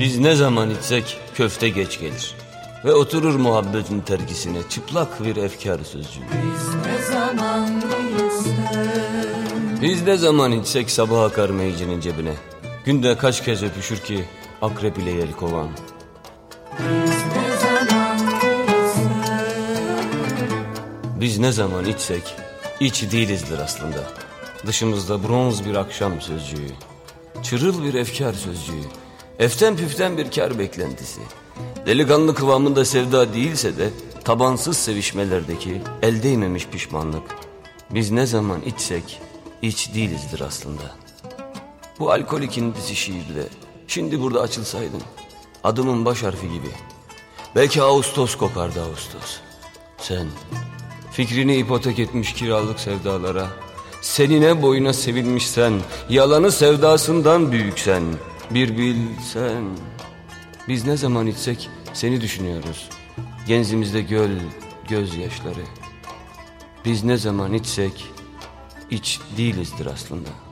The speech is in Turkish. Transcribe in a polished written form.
Biz ne zaman içsek köfte geç gelir ve oturur muhabbetin terkisine çıplak bir efkar sözcüğü. Biz ne zaman içsek sabah akar meyicinin cebine. Günde kaç kez öpüşür ki akrep ile yelkovan. Biz ne zaman içsek iç değilizdir aslında. Dışımızda bronz bir akşam sözcüğü, çırıl bir efkar sözcüğü, eften püften bir kar beklentisi. Delikanlı kıvamında sevda değilse de tabansız sevişmelerdeki el değmemiş pişmanlık. Biz ne zaman içsek iç değilizdir aslında. Bu alkolik indisi şiirde şimdi burada açılsaydın, adımın baş harfi gibi, belki Ağustos kokardı Ağustos. Sen fikrini ipotek etmiş kiralık sevdalara, senine boyuna sevilmişsen, yalanı sevdasından büyüksen, bir bilsen. Biz ne zaman içsek seni düşünüyoruz, genzimizde göl gözyaşları. Biz ne zaman içsek iç değilizdir aslında.